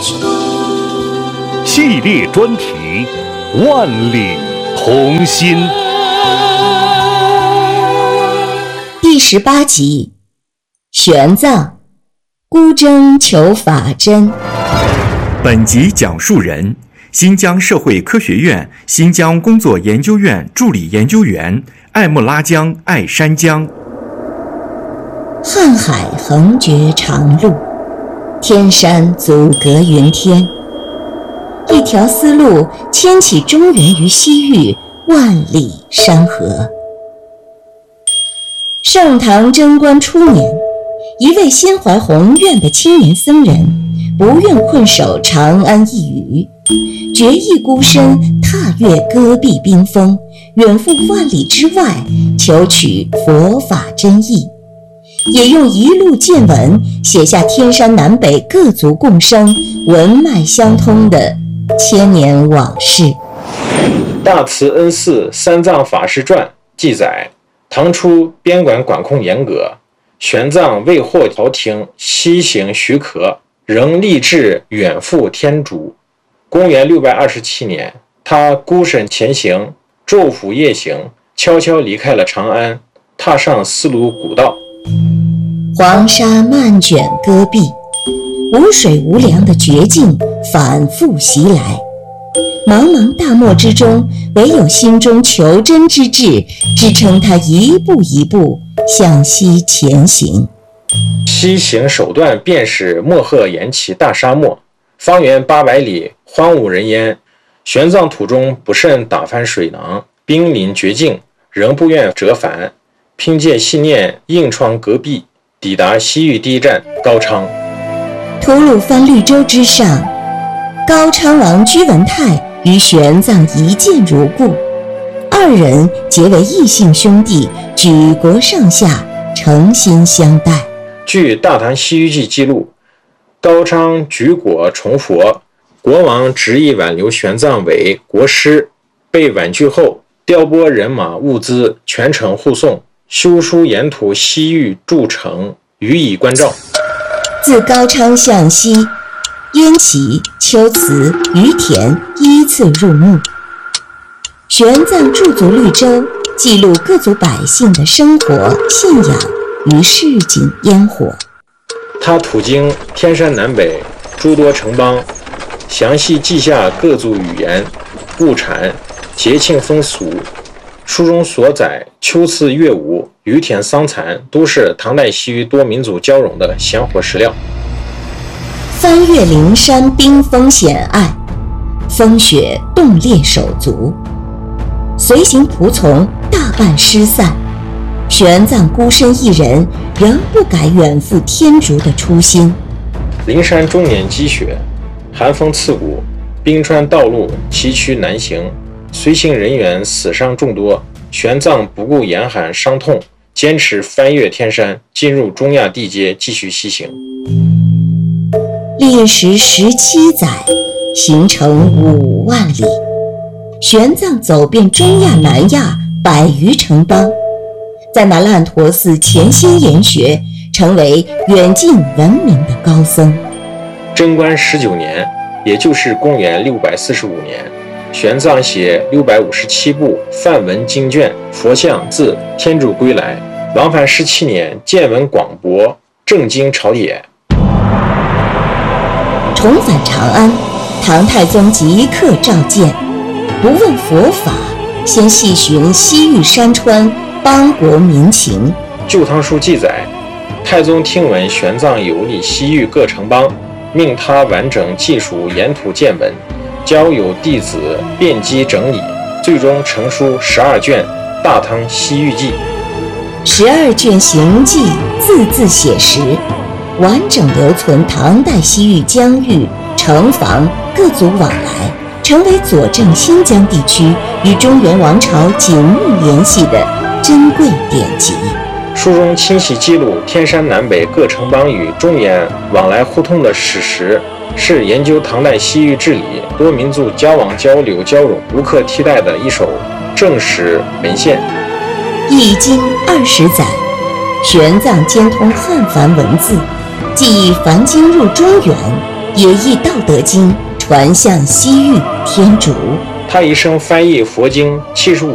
系列专题《万里同心》 第18集，玄奘孤征求法真。 本集讲述人：新疆社会科学院新疆工作研究院助理研究员艾木拉江、艾山江。 瀚海横绝长路，天山阻隔云天，一条丝路牵起中原于西域万里山河。盛唐贞观初年，一位心怀宏愿的青年僧人，不愿困守长安一隅，决意孤身踏越戈壁冰封，远赴万里之外，求取佛法真意，也用一路见闻写下天山南北各族共生、文脉相通的千年往事。 大慈恩寺三藏法师传记载，唐初边关管控严格，玄奘未获朝廷西行许可，仍立志远赴天竺。公元627年，他孤身前行，昼伏夜行，悄悄离开了长安，踏上丝路古道。 黄沙漫卷戈壁，无水无粮的绝境反复袭来，茫茫大漠之中，唯有心中求真之志支撑他一步一步向西前行。 西行首段便是漠河延齐大沙漠，方圆800里，荒无人烟。玄奘途中不慎打翻水囊，濒临绝境，仍不愿折返，凭借信念硬闯戈壁，抵达西域第一站高昌。 吐鲁番绿洲之上，高昌王居文泰与玄奘一见如故，二人结为异姓兄弟，举国上下诚心相待。 据《大唐西域记》记录，高昌举国崇佛，国王执意挽留玄奘为国师，被婉拒后，调拨人马物资，全程护送，修书沿途西域筑城，予以关照。 自高昌向西，燕齐、龟兹、于田依次入穆。玄奘驻足绿洲，记录各族百姓的生活、信仰与市井烟火。 他途经天山南北诸多城邦，详细记下各族语言、物产、节庆风俗。书中所载秋次乐舞、于田桑蚕，都是唐代西域多民族交融的鲜活史料。 翻越灵山冰封险隘，风雪冻裂手足，随行仆从大半失散，玄奘孤身一人，仍不改远赴天竺的初心。 灵山终年积雪，寒风刺骨，冰川道路崎岖难行，随行人员死伤众多。玄奘不顾严寒伤痛，坚持翻越天山，进入中亚地阶，继续西行。 历时17载，行程5万里，玄奘走遍中亚、南亚100余城邦，在那烂陀寺潜心研学，成为远近闻名的高僧。 贞观19年，也就是公元645年，玄奘写657部梵文经卷，佛像自天竺归来。往返17年，见闻广博，正经朝野。 重返长安，唐太宗即刻召见，不问佛法，先细寻西域山川邦国民情。 《旧唐书》记载，太宗听闻玄奘游历西域各城邦，命他完整记述沿途见闻，交有弟子遍机整理，最终成书12卷《大唐西域记》。 12卷行记字字写实，完整留存唐代西域疆域、城防、各族往来，成为佐证新疆地区与中原王朝紧密联系的珍贵典籍。 书中清晰记录天山南北各城邦与中原往来互通的史实，是研究唐代西域治理、多民族交往交流交融无可替代的一手正史文献。 易经20载，玄奘兼通汉梵文字，既译梵经入中原， 也译《道德经》传向西域天竺。 他一生翻译佛经75